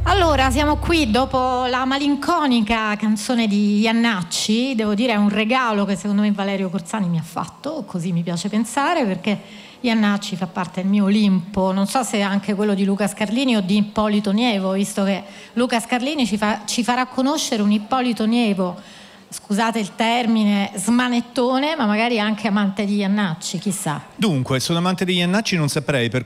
Allora, siamo qui dopo la malinconica canzone di Iannacci. Devo dire, è un regalo che secondo me Valerio Corsani mi ha fatto, così mi piace pensare, perché Iannacci fa parte del mio Olimpo. Non so se anche quello di Luca Scarlini o di Ippolito Nievo, visto che Luca Scarlini ci farà conoscere un Ippolito Nievo, scusate il termine, smanettone, ma magari anche amante di Iannacci, chissà. Dunque, sono amante di Iannacci, non saprei, per